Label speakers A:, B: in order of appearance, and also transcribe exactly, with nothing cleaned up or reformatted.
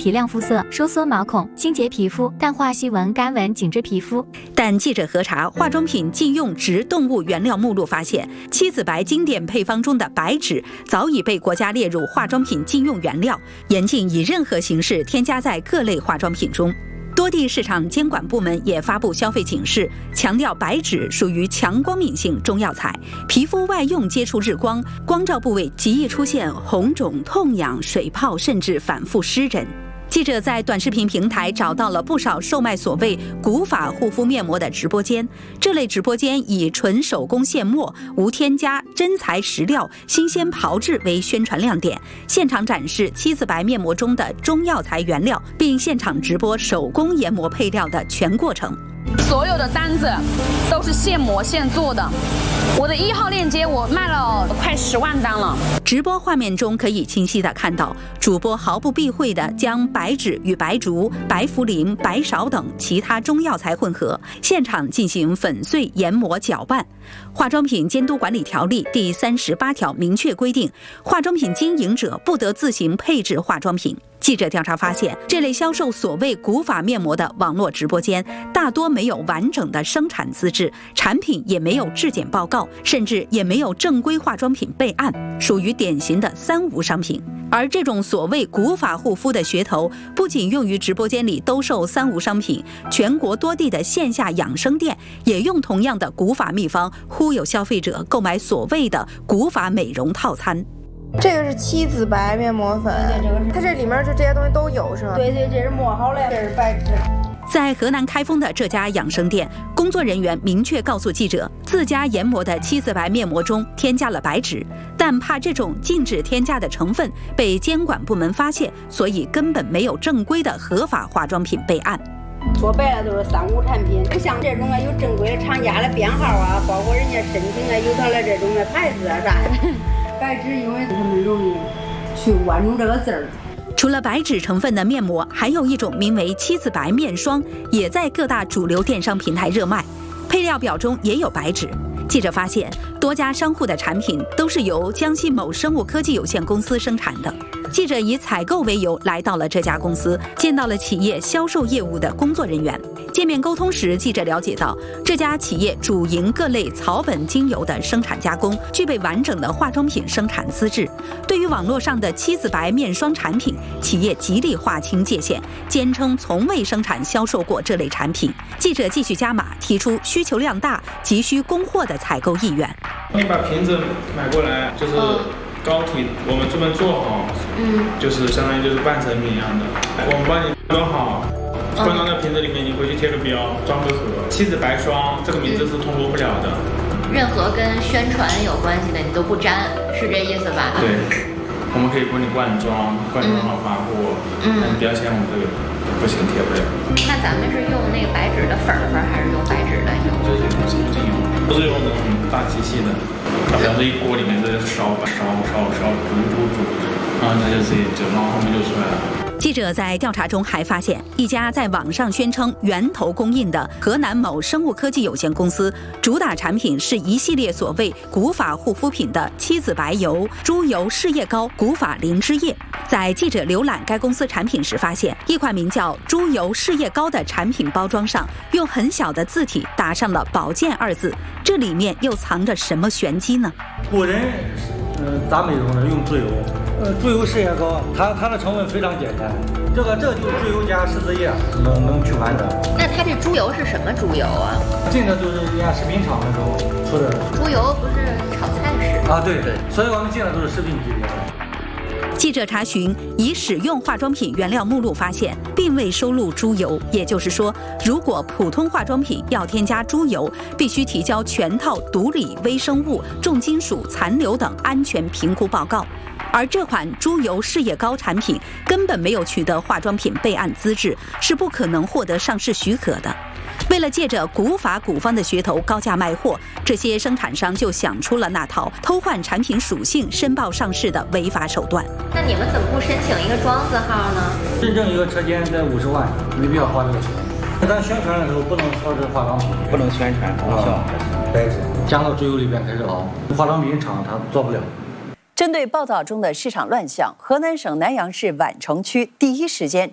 A: 提亮肤色、收缩毛孔、清洁皮肤、淡化细纹、干纹、紧致皮肤。
B: 但记者核查化妆品禁用植动物原料目录，发现七子白经典配方中的白芷早已被国家列入化妆品禁用原料，严禁以任何形式添加在各类化妆品中。多地市场监管部门也发布消费警示，强调白芷属于强光敏性中药材，皮肤外用接触日光，光照部位极易出现红肿、痛痒、水泡，甚至反复湿疹。记者在短视频平台找到了不少售卖所谓古法护肤面膜的直播间，这类直播间以纯手工现磨、无添加、真材实料、新鲜炮制为宣传亮点，现场展示七子白面膜中的中药材原料，并现场直播手工研磨配料的全过程。
C: 所有的单子都是现磨现做的，我的一号链接我卖了快十万单了。
B: 直播画面中可以清晰地看到，主播毫不避讳地将白芷与白术、白茯苓、白芍等其他中药材混合，现场进行粉碎、研磨、搅拌。化妆品监督管理条例第三十八条明确规定，化妆品经营者不得自行配制化妆品。记者调查发现，这类销售所谓古法面膜的网络直播间，大多没有完整的生产资质，产品也没有质检报告，甚至也没有正规化妆品备案，属于典型的三无商品。而这种所谓古法护肤的噱头，不仅用于直播间里兜售三无商品，全国多地的线下养生店也用同样的古法秘方忽悠消费者购买所谓的古法美容套餐。
D: 这个是七子白面膜粉，它这里面就这些东西都有是吧？
E: 对对，这是磨好了，这是白芷。
B: 在河南开封的这家养生店，工作人员明确告诉记者，自家研磨的七子白面膜中添加了白芷，但怕这种禁止添加的成分被监管部门发现，所以根本没有正规的合法化妆品备案。
E: 说白了都是三无产品，不像这种啊有正规的厂家的编号啊，包括人家申请啊有它的这种的牌子啊啥的。白芷因为他们容易去关注这个字儿。
B: 除了白芷成分的面膜，还有一种名为七子白面霜，也在各大主流电商平台热卖，配料表中也有白芷。记者发现，多家商户的产品都是由江西某生物科技有限公司生产的。记者以采购为由来到了这家公司，见到了企业销售业务的工作人员。见面沟通时，记者了解到，这家企业主营各类草本精油的生产加工，具备完整的化妆品生产资质。对于网络上的七子白面霜产品，企业极力划清界限，坚称从未生产销售过这类产品。记者继续加码，提出需求量大、急需供货的采购意愿。
F: 你把瓶子买过来，就是膏体，我们专门做好，嗯，就是相当于就是半成品一样的，我们帮你装好。放到那瓶子里面，你回去贴个标，装个盒。七子白霜这个名字是通过不了的。
G: 任何跟宣传有关系的，你都不沾，是这意思吧？
F: 对，我们可以帮你灌装，灌装好发货。嗯，但标签我们这个不行，贴不了。
G: 那咱们是用那个白芷的粉粉，还是用白芷的油？
F: 就是用精油，不是用那种大机器的，它比方说一锅里面在烧烧烧烧煮煮煮，然后它就自己就然后后面就出来了。
B: 记者在调查中还发现，一家在网上宣称源头供应的河南某生物科技有限公司，主打产品是一系列所谓古法护肤品的七子白油、猪油事业膏、古法灵芝液。在记者浏览该公司产品时，发现一款名叫猪油事业膏的产品包装上用很小的字体打上了保健二字，这里面又藏着什么玄机呢？
H: 古人呃打美容的用猪油。呃，猪油事业膏，它它的成分非常简单，这个这就是猪油加柿子叶能能去完成。
G: 那它这猪油是什么猪油啊？
H: 进的就是人家食品厂的时候出的。
G: 猪油不是炒菜使
H: 啊？对对，所以我们进的都是食品级别的。
B: 记者查询已使用化妆品原料目录，发现并未收录猪油，也就是说，如果普通化妆品要添加猪油，必须提交全套毒理、微生物、重金属残留等安全评估报告。而这款猪油事业膏产品根本没有取得化妆品备案资质，是不可能获得上市许可的。为了借着古法古方的噱头高价卖货，这些生产商就想出了那套偷换产品属性、申报上市的违法手段。
G: 那你们怎么不申请一个庄字号呢？
H: 认证一个车间在五十万，没必要花这个钱。咱宣传的时候不能说是化妆品，
I: 不能宣传功效，
H: 白芷加到猪油里边开始熬，化妆品厂它做不了。
J: 针对报道中的市场乱象，河南省南阳市宛城区第一时间